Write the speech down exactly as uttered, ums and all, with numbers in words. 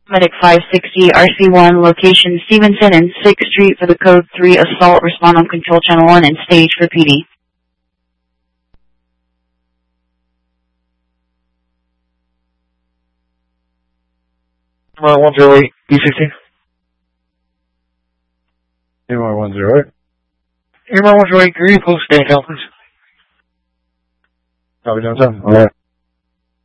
Medic five sixty, R C one, location Stevenson and sixth Street for the code three assault. Respond on control channel one and stage for P D. one one zero eight, B sixteen. A Y one zero eight. A Y one zero eight, can you post stand count, please? Copy, down seven. Alright.